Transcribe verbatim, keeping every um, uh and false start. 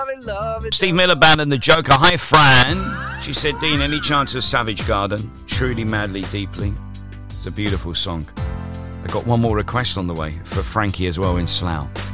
Steve Miller Band and the Joker. Hi, Fran. She said, Dean, any chance of Savage Garden? Truly, madly, deeply. It's a beautiful song. I got one more request on the way for Frankie as well in Slough.